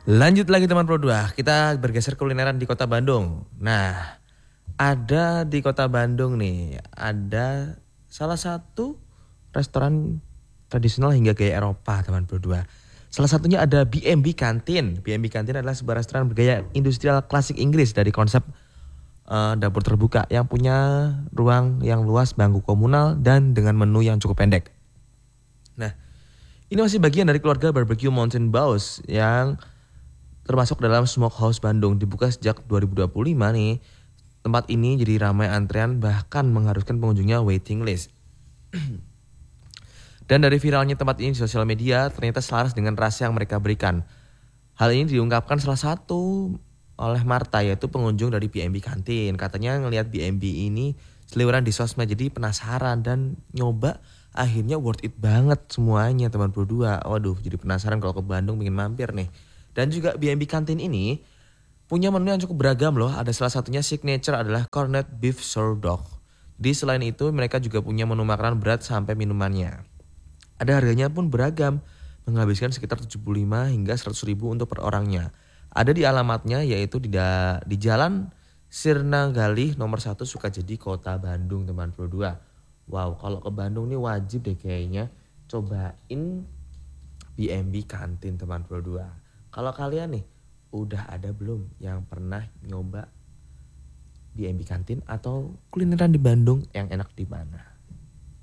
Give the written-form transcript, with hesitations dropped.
Lanjut lagi teman Pro 2, kita bergeser kulineran di kota Bandung. Nah, ada di kota Bandung nih, ada salah satu restoran tradisional hingga gaya Eropa teman Pro 2. Salah satunya ada B&B Kantin. B&B Kantin adalah sebuah restoran bergaya industrial klasik Inggris dari konsep dapur terbuka yang punya ruang yang luas, bangku komunal, dan dengan menu yang cukup pendek. Nah, ini masih bagian dari keluarga Barbecue Mountain Boss yang termasuk dalam Smokehouse Bandung. Dibuka sejak 2025 nih. Tempat ini jadi ramai antrean bahkan mengharuskan pengunjungnya waiting list. Dan dari viralnya tempat ini di sosial media ternyata selaras dengan rasa yang mereka berikan. Hal ini diungkapkan salah satu oleh Marta, yaitu pengunjung dari B&B Kantin. Katanya ngelihat B&B ini seliweran di sosmed jadi penasaran dan nyoba, akhirnya worth it banget semuanya teman berdua. Waduh, jadi penasaran kalau ke Bandung pengen mampir nih. Dan juga B&B Kantin ini punya menu yang cukup beragam loh. Ada salah satunya signature adalah corned beef sourdough. Jadi selain itu mereka juga punya menu makanan berat sampai minumannya. Ada harganya pun beragam, menghabiskan sekitar 75 hingga 100 ribu untuk per orangnya. Ada di alamatnya yaitu di Jalan Sirna Galih nomor 1 Sukajadi Kota Bandung teman Pro 2. Wow, kalau ke Bandung nih wajib deh kayaknya cobain B&B Kantin teman Pro 2. Kalau kalian nih udah ada belum yang pernah nyoba B&B Kantin atau kulineran di Bandung yang enak di mana?